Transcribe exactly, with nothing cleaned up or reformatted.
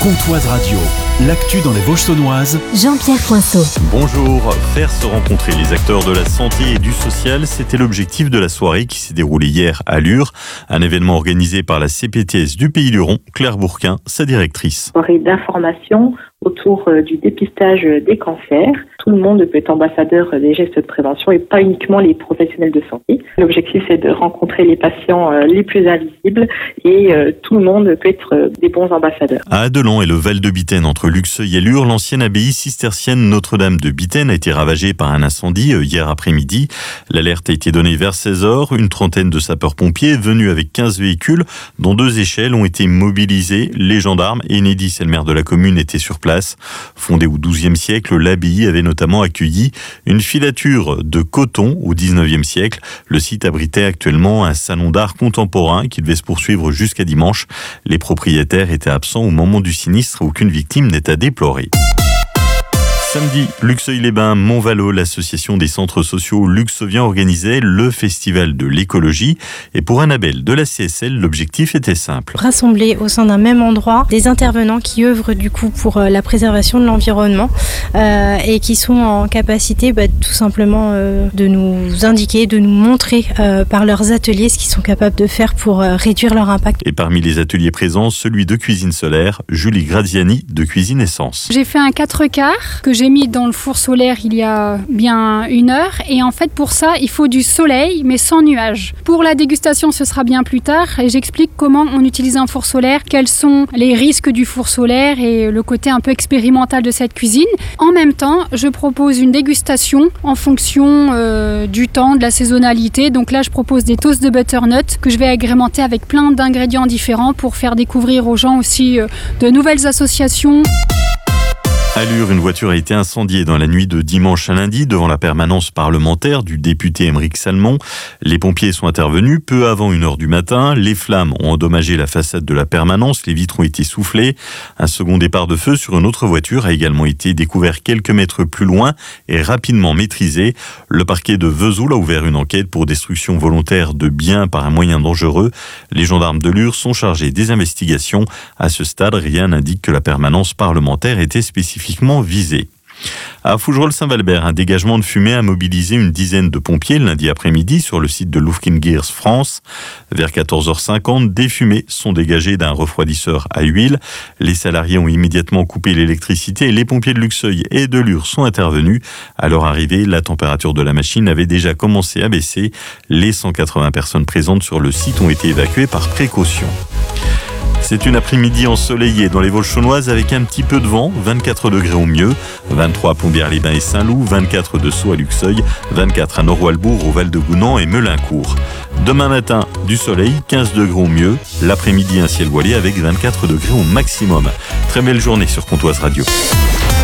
Comtoise Radio, l'actu dans les Vosges saunoises. Jean-Pierre Coinceau. Bonjour. Faire se rencontrer les acteurs de la santé et du social, c'était l'objectif de la soirée qui s'est déroulée hier à Lure. Un événement organisé par la C P T S du Pays Luron. Claire Bourquin, sa directrice. Soirée d'information autour du dépistage des cancers. Tout le monde peut être ambassadeur des gestes de prévention et pas uniquement les professionnels de santé. L'objectif, c'est de rencontrer les patients les plus invisibles et tout le monde peut être des bons ambassadeurs. À Adelon et le Val de Bitaine, entre Luxeuil et Lure, l'ancienne abbaye cistercienne Notre-Dame de Bitaine a été ravagée par un incendie hier après-midi. L'alerte a été donnée vers seize heures. Une trentaine de sapeurs-pompiers venus avec quinze véhicules, dont deux échelles, ont été mobilisés. Les gendarmes et Enedis, c'est le maire de la commune, étaient sur place. Fondée au douzième siècle, l'abbaye avait notamment accueilli une filature de coton au dix-neuvième siècle. Le site abritait actuellement un salon d'art contemporain qui devait se poursuivre jusqu'à dimanche. Les propriétaires étaient absents au moment du sinistre. Aucune victime n'est à déplorer. Samedi, Luxeuil-les-Bains, Montvalo, l'association des centres sociaux luxeuviens organisait le festival de l'écologie. Et pour Annabelle de la C S L, l'objectif était simple. Rassembler au sein d'un même endroit des intervenants qui œuvrent du coup pour la préservation de l'environnement euh, et qui sont en capacité bah, tout simplement euh, de nous indiquer, de nous montrer euh, par leurs ateliers ce qu'ils sont capables de faire pour euh, réduire leur impact. Et parmi les ateliers présents, celui de cuisine solaire, Julie Graziani de Cuisine Essence. J'ai fait un quatre quarts que j'ai mis dans le four solaire il y a bien une heure et en fait pour ça il faut du soleil mais sans nuages. Pour la dégustation ce sera bien plus tard et j'explique comment on utilise un four solaire, quels sont les risques du four solaire et le côté un peu expérimental de cette cuisine. En même temps je propose une dégustation en fonction euh, du temps, de la saisonnalité. Donc là je propose des toasts de butternut que je vais agrémenter avec plein d'ingrédients différents pour faire découvrir aux gens aussi euh, de nouvelles associations. À Lure, une voiture a été incendiée dans la nuit de dimanche à lundi devant la permanence parlementaire du député Émeric Salmon. Les pompiers sont intervenus peu avant une heure du matin. Les flammes ont endommagé la façade de la permanence. Les vitres ont été soufflées. Un second départ de feu sur une autre voiture a également été découvert quelques mètres plus loin et rapidement maîtrisé. Le parquet de Vesoul a ouvert une enquête pour destruction volontaire de biens par un moyen dangereux. Les gendarmes de Lure sont chargés des investigations. À ce stade, rien n'indique que la permanence parlementaire était spécifique visé. À Fougerolles-Saint-Valbert, un dégagement de fumée a mobilisé une dizaine de pompiers lundi après-midi sur le site de Lufkingears France. Vers quatorze heures cinquante, des fumées sont dégagées d'un refroidisseur à huile. Les salariés ont immédiatement coupé l'électricité et les pompiers de Luxeuil et de Lure sont intervenus. À leur arrivée, la température de la machine avait déjà commencé à baisser. Les cent quatre-vingts personnes présentes sur le site ont été évacuées par précaution. C'est une après-midi ensoleillée dans les Vosges saunoises avec un petit peu de vent, vingt-quatre degrés au mieux, vingt-trois à Plombières-les-Bains et Saint-Loup, vingt-quatre de Sceaux à Luxeuil, vingt-quatre à Nord-Walbourg, au Val-de-Gounan et Melincourt. Demain matin, du soleil, quinze degrés au mieux, l'après-midi un ciel voilé avec vingt-quatre degrés au maximum. Très belle journée sur Comtoise Radio.